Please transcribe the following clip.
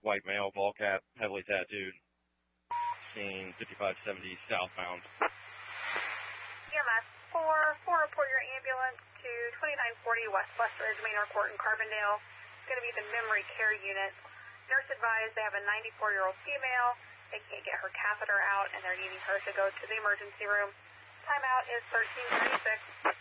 white male, ball cap, heavily tattooed. Scene 5570 southbound. EMS 4, report your ambulance to 2940 West Ridge, Manor Court in Carbondale. It's going to be the memory care unit. Nurse advised they have a 94-year-old female. They can't get her catheter out, and they're needing her to go to the emergency room. Timeout is 13:36.